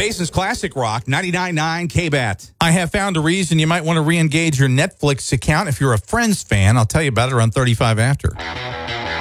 Mason's Classic Rock, 99.9 KBAT. I have found a reason you might want to re-engage your Netflix account if you're a Friends fan. I'll tell you about it around 35 after.